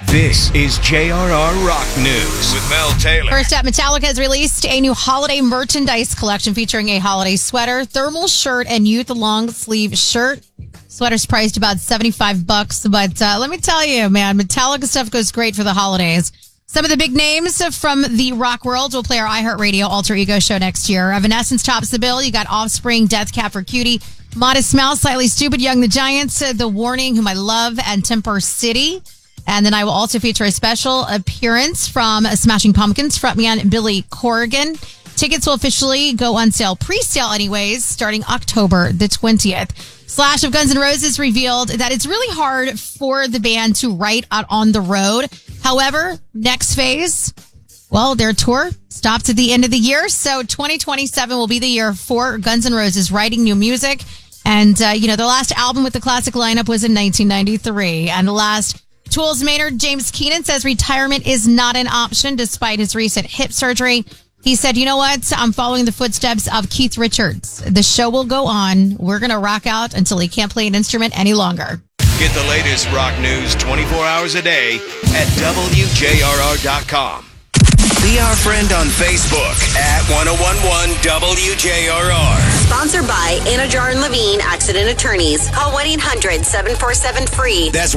This is JRR Rock News with Mel Taylor. First up, Metallica has released a new holiday merchandise collection featuring a holiday sweater, thermal shirt, and youth long sleeve shirt. Sweater's priced about $75, but let me tell you, man, Metallica stuff goes great for the holidays. Some of the big names from the rock world will play our iHeartRadio Alter Ego show next year. Evanescence tops the bill. You got Offspring, Death Cab for Cutie, Modest Mouse, Slightly Stoopid, Young the Giants, The Warning, whom I love, and Temper City. And then I will also feature a special appearance from Smashing Pumpkins frontman Billy Corgan. Tickets will officially go on sale, pre-sale anyways, starting October the 20th. Slash of Guns N' Roses revealed that it's really hard for the band to write out on the road. However, next phase, well, their tour stops at the end of the year. So 2027 will be the year for Guns N' Roses writing new music. And, the last album with the classic lineup was in 1993. And the last Tool's Maynard James Keenan says retirement is not an option despite his recent hip surgery. He said, you know what? I'm following the footsteps of Keith Richards. The show will go on. We're going to rock out until he can't play an instrument any longer. Get the latest rock news 24 hours a day at WJRR.com. Be our friend on Facebook at 1011 WJRR. Sponsored by Anajar and Levine Accident Attorneys. Call 1-800-747-FREE. That's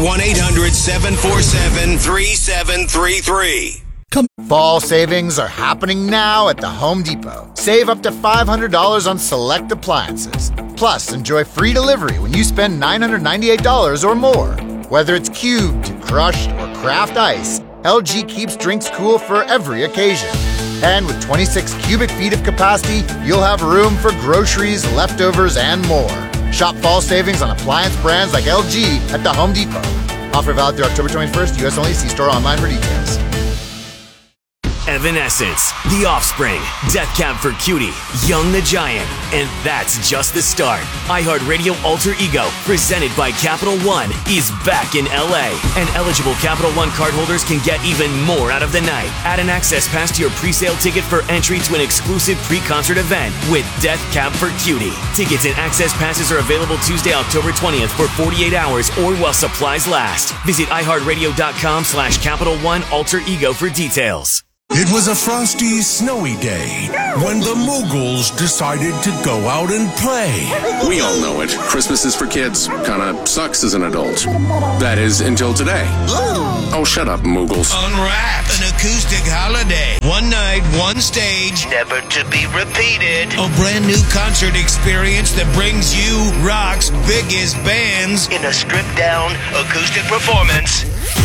1-800-747-3733. Fall savings are happening now at the Home Depot. Save up to $500 on select appliances. Plus, enjoy free delivery when you spend $998 or more. Whether it's cubed, crushed, or craft ice, LG keeps drinks cool for every occasion. And with 26 cubic feet of capacity, you'll have room for groceries, leftovers, and more. Shop fall savings on appliance brands like LG at the Home Depot. Offer valid through October 21st, U.S. only. See store online for details. Evanescence, The Offspring, Death Cab for Cutie, Young the Giant, and that's just the start. iHeartRadio Alter Ego, presented by Capital One, is back in LA, and eligible Capital One cardholders can get even more out of the night. Add an access pass to your pre-sale ticket for entry to an exclusive pre-concert event with Death Cab for Cutie. Tickets and access passes are available Tuesday, October 20th for 48 hours or while supplies last. Visit iHeartRadio.com/Capital One Alter Ego for details. It was a frosty, snowy day when the Moogles decided to go out and play. We all know it. Christmas is for kids. Kinda sucks as an adult. That is, until today. Oh, shut up, Moogles. Unwrapped, an acoustic holiday. One night, one stage, never to be repeated. A brand new concert experience that brings you rock's biggest bands in a stripped-down acoustic performance.